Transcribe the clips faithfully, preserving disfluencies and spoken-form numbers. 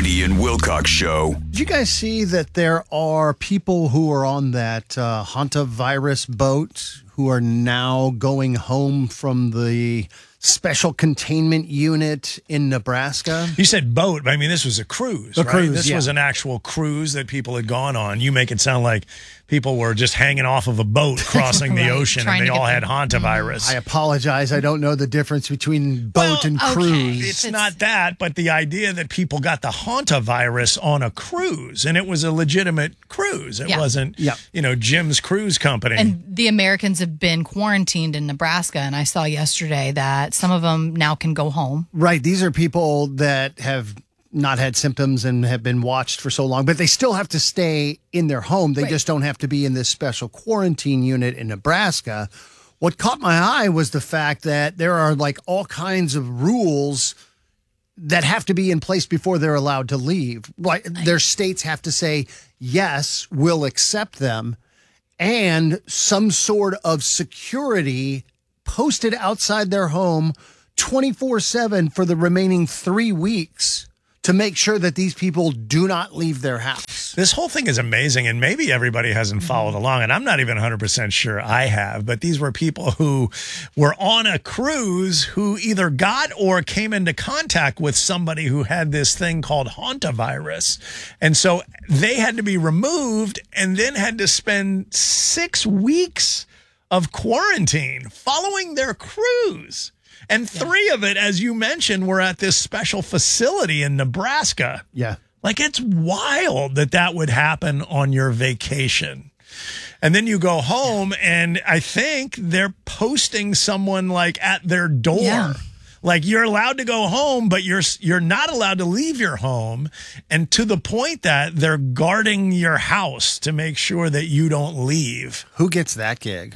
Jamie and Wilcox Show. Did you guys see that there are people who are on that uh, hantavirus boat who are now going home from the special containment unit in Nebraska? You said boat, but I mean, this was a cruise, A right? cruise, This yeah. was an actual cruise that people had gone on. You make it sound like people were just hanging off of a boat crossing the Right, ocean trying and they to get all had the- hantavirus. I apologize. I don't know the difference between boat Well, and okay. cruise. It's, It's- not that, but the idea that people got the hantavirus on a cruise, and it was a legitimate cruise. It Yeah. wasn't, Yeah. you know, Jim's Cruise Company. And the Americans have been quarantined in Nebraska, and I saw yesterday that some of them now can go home. Right. These are people that have not had symptoms and have been watched for so long, but they still have to stay in their home. They Right. just don't have to be in this special quarantine unit in Nebraska. What caught my eye was the fact that there are like all kinds of rules that have to be in place before they're allowed to leave. Like their states have to say, yes, we'll accept them, and some sort of security posted outside their home twenty-four seven for the remaining three weeks to make sure that these people do not leave their house. This whole thing is amazing, and maybe everybody hasn't followed along, and I'm not even one hundred percent sure I have, but these were people who were on a cruise who either got or came into contact with somebody who had this thing called hantavirus. And so they had to be removed and then had to spend six weeks of quarantine following their cruise. And three of it, as you mentioned, were at this special facility in Nebraska. Yeah. Like, it's wild that that would happen on your vacation. And then you go home, and I think they're posting someone, like, at their door. Yeah. Like, you're allowed to go home, but you're you're not allowed to leave your home. And to the point that they're guarding your house to make sure that you don't leave. Who gets that gig?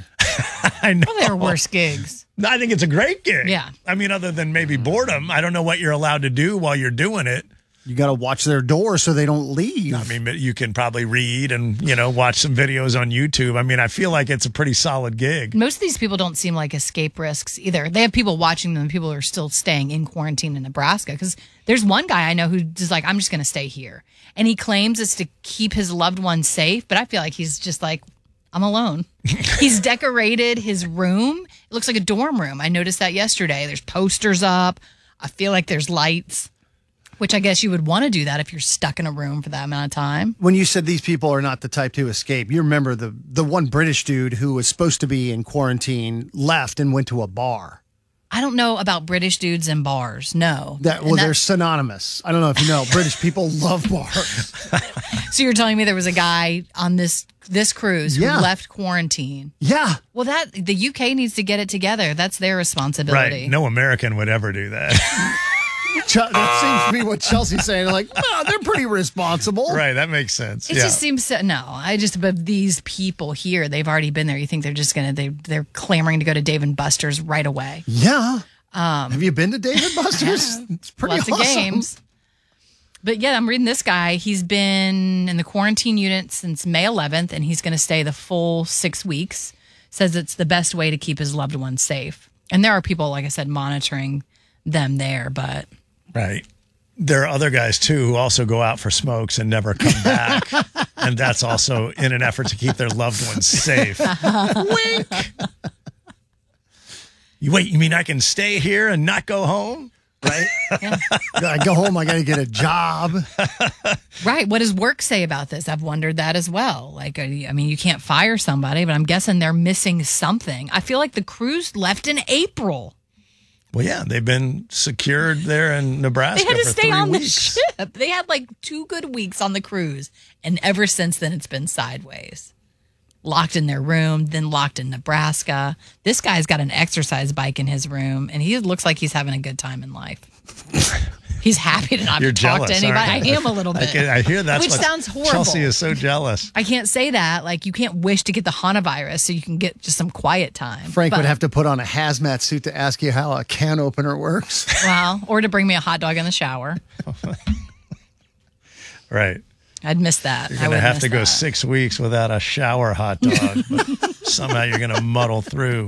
I know. Well, there are worse gigs. I think it's a great gig. Yeah. I mean, other than maybe boredom, I don't know what you're allowed to do while you're doing it. You got to watch their door so they don't leave. I mean, you can probably read and, you know, watch some videos on YouTube. I mean, I feel like it's a pretty solid gig. Most of these people don't seem like escape risks either. They have people watching them. People are still staying in quarantine in Nebraska because there's one guy I know who's just like, I'm just going to stay here. And he claims it's to keep his loved ones safe. But I feel like he's just like, I'm alone. He's decorated his room. It looks like a dorm room. I noticed that yesterday. There's posters up. I feel like there's lights, which I guess you would want to do that if you're stuck in a room for that amount of time. When you said these people are not the type to escape, you remember the the one British dude who was supposed to be in quarantine left and went to a bar. I don't know about British dudes and bars. No. That well, And they're that- synonymous. I don't know if you know, British people love bars. So you're telling me there was a guy on this this cruise who Yeah. left quarantine? Yeah. Well, that the U K needs to get it together. That's their responsibility. Right. No American would ever do that. Ch- that seems to be what Chelsea's saying. Like, no, they're pretty responsible. Right. That makes sense. It yeah. just seems so, no. I just but these people here, they've already been there. You think they're just gonna they they're clamoring to go to Dave and Buster's right away. Yeah. Have you been to David Buster's? It's pretty Lots awesome. of games. But yeah, I'm reading this guy. He's been in the quarantine unit since May eleventh, and he's going to stay the full six weeks. Says it's the best way to keep his loved ones safe. And there are people, like I said, monitoring them there. But Right. There are other guys, too, who also go out for smokes and never come back. And that's also in an effort to keep their loved ones safe. Wink. You wait, you mean I can stay here and not go home? Right? I go home, I got to get a job. right, what does work say about this? I've wondered that as well. Like, I mean, you can't fire somebody, but I'm guessing they're missing something. I feel like the cruise left in April. Well, yeah, they've been secured there in Nebraska They had to for stay three on weeks. the ship. They had like two good weeks on the cruise, and ever since then, it's been sideways. Locked in their room, then locked in Nebraska. This guy's got an exercise bike in his room, and he looks like he's having a good time in life. He's happy to not You're talk jealous, to anybody. I aren't you? am a little I, bit. can, I hear that's Which what sounds horrible. Chelsea is so jealous. I can't say that. Like, you can't wish to get the hantavirus so you can get just some quiet time. Frank But- would have to put on a hazmat suit to ask you how a can opener works. Well, or to bring me a hot dog in the shower. Right. I'd miss that. You're I going would to have miss to go that. six weeks without a shower hot dog. But somehow you're going to muddle through.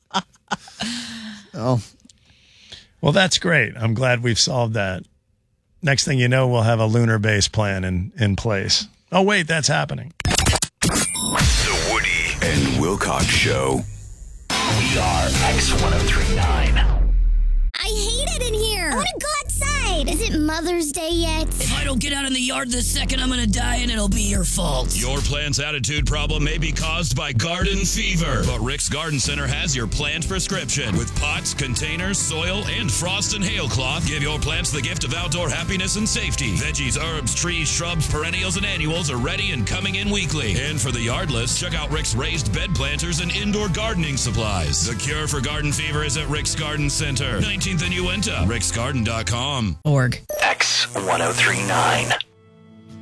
Oh, Well, that's great. I'm glad we've solved that. Next thing you know, we'll have a lunar base plan in, in place. Oh, wait, that's happening. The Woody and Wilcox Show. We are X ten thirty-nine. I hate it in here. I want to go outside. Is it Mother's Day yet? If I don't get out in the yard this second, I'm going to die and it'll be your fault. Your plant's attitude problem may be caused by garden fever, but Rick's Garden Center has your plant prescription. With pots, containers, soil, and frost and hail cloth, give your plants the gift of outdoor happiness and safety. Veggies, herbs, trees, shrubs, perennials, and annuals are ready and coming in weekly. And for the yardless, check out Rick's raised bed planters and indoor gardening supplies. The cure for garden fever is at Rick's Garden Center, nineteenth and Uinta, ricksgarden dot com. Org. X ten thirty-nine.